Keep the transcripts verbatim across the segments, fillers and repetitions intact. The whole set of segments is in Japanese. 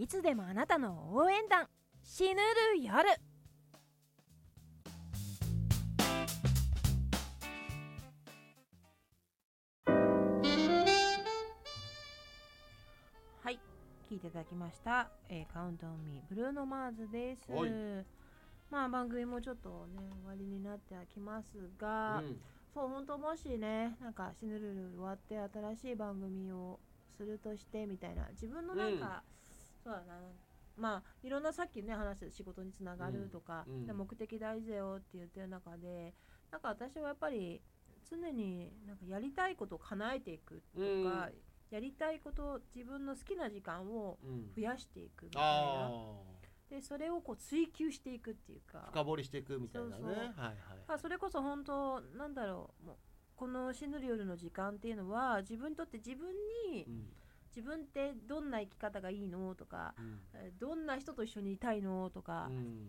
いつでもあなたの応援団、死ぬる夜。はい、聞いていただきました、えー、カウントオンミー、ブルーノマーズです。まあ番組もちょっとね終わりになってはきますが、うん、そう本当もしねなんか死ぬるる終わって新しい番組をするとしてみたいな、自分のなんか、うん、そうだな、まあいろんなさっきね話してた仕事につながるとか、うん、目的大事だよって言ってる中で、なんか私はやっぱり常になんかやりたいことを叶えていくとか、うん、やりたいこと、自分の好きな時間を増やしていくみたいな、うん、でそれをこう追求していくっていうか、 深掘りしていくみたいなね。 そうそう、はいはい、それこそ本当なんだろう、もうこの死ぬる夜の時間っていうのは自分にとって自分に、うん、自分ってどんな生き方がいいのとか、うん、どんな人と一緒にいたいのとか、うん、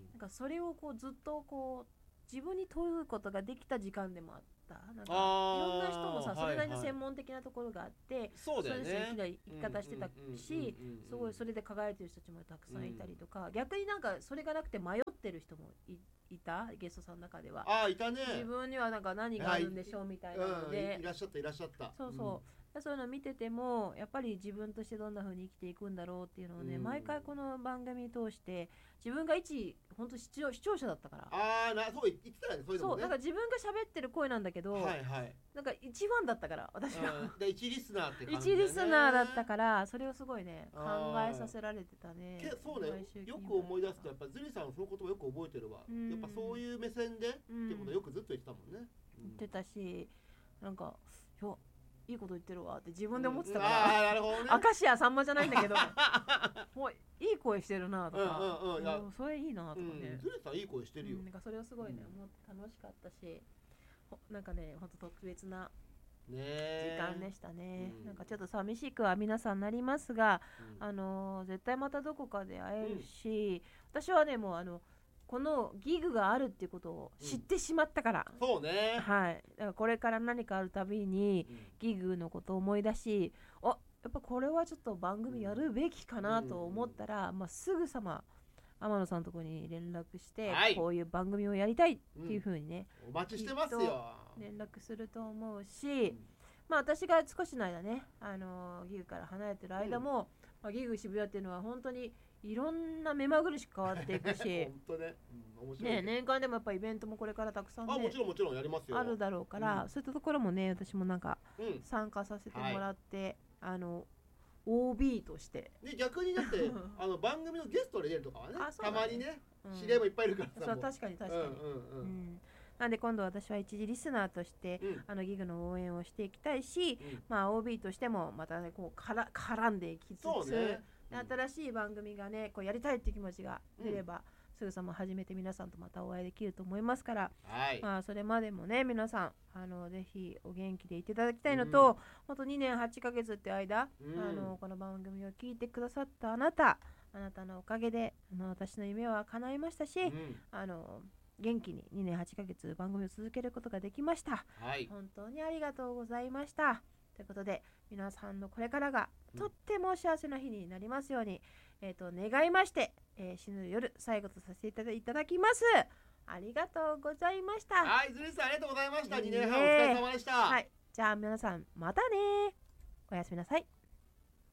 なんかそれをこうずっとこう自分に問うことができた時間でもあった。なんかいろんな人もさ、それなりの専門的なところがあって、はいはい、 そうだよね、 それで好きな生き方してたし、すごいそれで輝いてる人たちもたくさんいたりとか、うん、逆になんかそれがなくて迷ってる人も い, いたゲストさんの中では。 ああ、いたね。 自分にはなんか何があるんでしょうみたいなので、 うん、いらっしゃったいらっしゃった。 そうそう、うん、そういうのを見ててもやっぱり自分としてどんな風に生きていくんだろうっていうのをね、うん、毎回この番組通して自分が一本当視聴視聴者だったから、 ああな、そう言ってたよね、そういうのもね。 そう、なんか自分が喋ってる声なんだけど、はいはい、なんか一番だったから私は、 うん、で一リスナーって感じで、ね、 一リスナーだったから、それをすごいね考えさせられてたね。 けそうね、よく思い出すとやっぱズリさんその言葉よく覚えてるわ、うん、やっぱそういう目線で、うん、ってことよくずっと言ってたもんね、うん、 言ってたし、なんかよいいこと言ってるわって自分で思ってたから、 うん、ああなるほどね、 明石家さんまじゃないんだけどもういい声してるなとか、うんうんうん、いやそれいいなとかね、 ズリさんいい声してるよ、 うん、なんかそれをすごいね、うん、もう楽しかったし、なんかねほんと特別な時間でしたね、うん、なんかちょっと寂しくは皆さんなりますが、うん、あのー、絶対またどこかで会えるし、うん、私はねもうあのこのギグがあるっていうことを知ってしまったから、 うん、そうね、 はい、だからこれから何かあるたびにギグのことを思い出し、うん、あやっぱこれはちょっと番組やるべきかなと思ったら、うんまあ、すぐさま天野さんのところに連絡して、はい、こういう番組をやりたいっていう風にね、 うん、お待ちしてますよ、 連絡すると思うし、うん、まあ私が少しの間ね、あのー、ギグから離れてる間も、うんまあ、ギグ渋谷っていうのは本当にいろんな目まぐるしく変わっていくし本当ね、うん、面白いね、 ね、年間でもやっぱイベントもこれからたくさん、ね、 あもちろんもちろんやりますよ、 あるだろうから、うん、そういったところもね私もなんか参加させてもらって、うんはい、あの オービー としてで逆にだってあの番組のゲストで出るとかは ね, ねたまにね、うん、知り合いもいっぱいいるからさ、 そう確かに確かに、うんうんうんうん、なんで今度私は一時リスナーとして、うん、あのギグの応援をしていきたいし、うんまあ、オービー としてもまた、ね、こうから絡んでいきつつ、ねうん、新しい番組がねこうやりたいっていう気持ちが出れば、うん、すぐさま始めて皆さんとまたお会いできると思いますから、はいまあ、それまでもね皆さんあのぜひお元気でいていただきたいのと、うん、ほんとにねんはちかげつって間、うん、あのこの番組を聞いてくださったあなたあなたのおかげであの私の夢は叶いましたし、うん、あの元気ににねんはちかげつ番組を続けることができました、はい、本当にありがとうございましたということで皆さんのこれからがとっても幸せな日になりますように、うんえー、と願いまして、えー、死ぬ夜最後とさせていただいただきます。ありがとうございました。 はい、ズリさんありがとうございました。にねんはんお疲れ様でした。 はい、じゃあ皆さんまたね、おやすみなさい。